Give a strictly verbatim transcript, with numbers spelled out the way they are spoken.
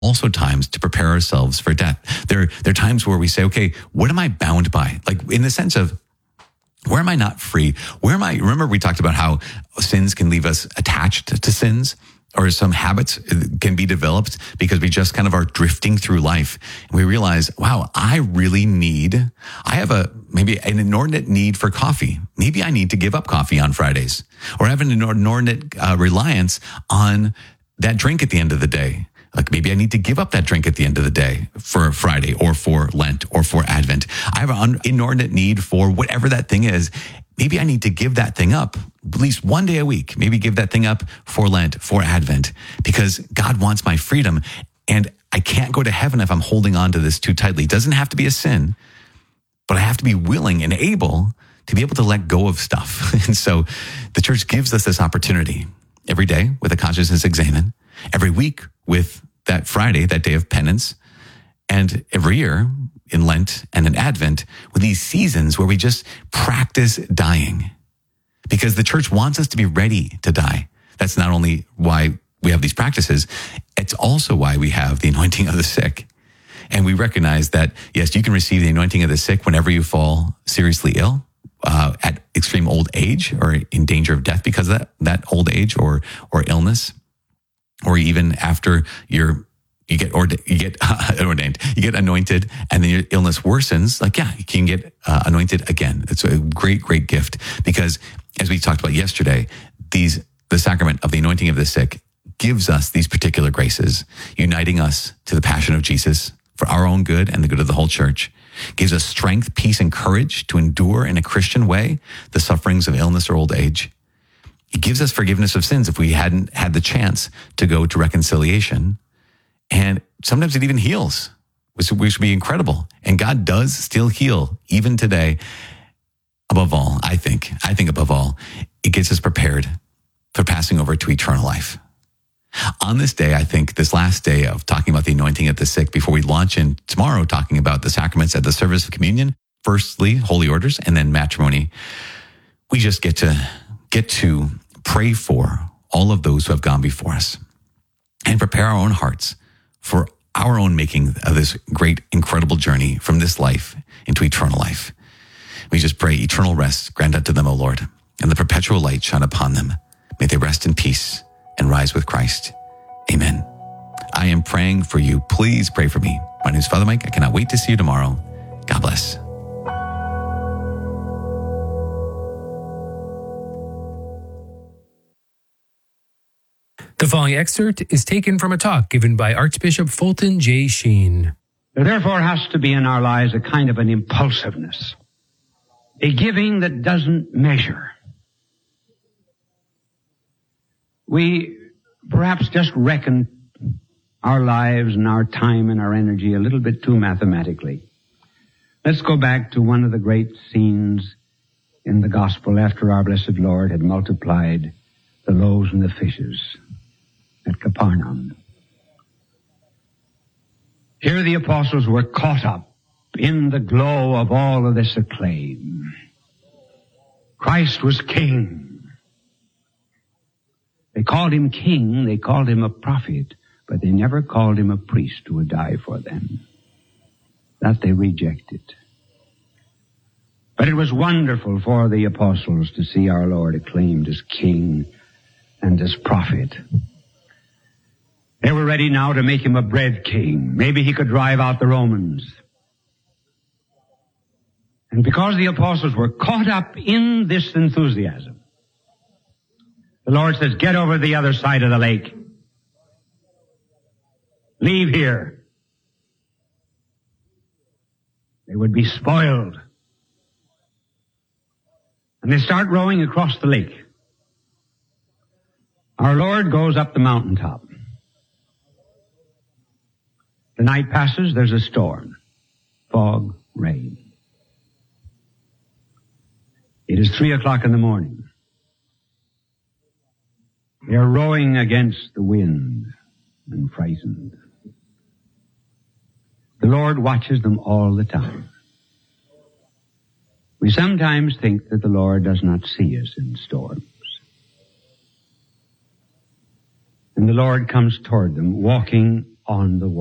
also times to prepare ourselves for death. There, there are times where we say, okay, what am I bound by? Like in the sense of, where am I not free? Where am I? Remember we talked about how sins can leave us attached to sins, or some habits can be developed because we just kind of are drifting through life. And we realize, wow, I really need, I have a, maybe an inordinate need for coffee. Maybe I need to give up coffee on Fridays, or have an inordinate uh, reliance on that drink at the end of the day. Like maybe I need to give up that drink at the end of the day for Friday or for Lent or for Advent. I have an inordinate need for whatever that thing is. Maybe I need to give that thing up at least one day a week. Maybe give that thing up for Lent, for Advent, because God wants my freedom. And I can't go to heaven if I'm holding on to this too tightly. It doesn't have to be a sin, but I have to be willing and able to be able to let go of stuff. And so the church gives us this opportunity every day with a consciousness examen, every week with that Friday, that day of penance, and every year in Lent and in Advent with these seasons where we just practice dying, because the church wants us to be ready to die. That's not only why we have these practices, it's also why we have the anointing of the sick. And we recognize that, yes, you can receive the anointing of the sick whenever you fall seriously ill, uh, at extreme old age, or in danger of death because of that, that old age or, or illness. Or even after you're, you get ord- you get uh, ordained, you get anointed, and then your illness worsens. Like, yeah, you can get uh, anointed again. It's a great, great gift, because as we talked about yesterday, these the sacrament of the anointing of the sick gives us these particular graces, uniting us to the passion of Jesus for our own good and the good of the whole church. Gives us strength, peace, and courage to endure in a Christian way the sufferings of illness or old age. It gives us forgiveness of sins if we hadn't had the chance to go to reconciliation. And sometimes it even heals, which, which would be incredible. And God does still heal, even today. Above all, I think, I think above all, it gets us prepared for passing over to eternal life. On this day, I think, this last day of talking about the anointing of the sick, before we launch in tomorrow talking about the sacraments at the service of communion, firstly, holy orders, and then matrimony, we just get to get to pray for all of those who have gone before us and prepare our own hearts for our own making of this great, incredible journey from this life into eternal life. We just pray eternal rest grant unto them, O Lord, and the perpetual light shine upon them. May they rest in peace and rise with Christ. Amen. I am praying for you. Please pray for me. My name is Father Mike. I cannot wait to see you tomorrow. God bless. The following excerpt is taken from a talk given by Archbishop Fulton J. Sheen. There therefore has to be in our lives a kind of an impulsiveness, a giving that doesn't measure. We perhaps just reckon our lives and our time and our energy a little bit too mathematically. Let's go back to one of the great scenes in the gospel after our blessed Lord had multiplied the loaves and the fishes at Capernaum. Here the apostles were caught up in the glow of all of this acclaim. Christ was king. They called him king, they called him a prophet, but they never called him a priest who would die for them. That they rejected. But it was wonderful for the apostles to see our Lord acclaimed as king and as prophet. They were ready now to make him a bread king. Maybe he could drive out the Romans. And because the apostles were caught up in this enthusiasm, the Lord says, get over the other side of the lake. Leave here. They would be spoiled. And they start rowing across the lake. Our Lord goes up the mountaintop. The night passes, there's a storm. Fog, rain. It is three o'clock in the morning. They are rowing against the wind and frightened. The Lord watches them all the time. We sometimes think that the Lord does not see us in storms. And the Lord comes toward them, walking on the